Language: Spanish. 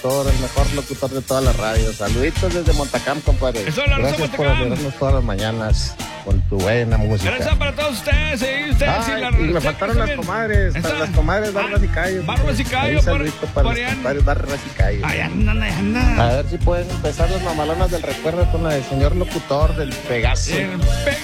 locutor, el mejor locutor de toda la radio. Saluditos desde Montacam, compadre. Eso, la Gracias por alegrarnos todas las mañanas con tu buena música. Gracias para todos ustedes, ustedes y me faltaron las comadres, las comadres Barbas y Callo. Barbas y Callo, un saludito para las comadres Barbas y Callo. Ay, andan. A ver si pueden empezar las mamalonas del recuerdo con la del señor locutor del Pegaso.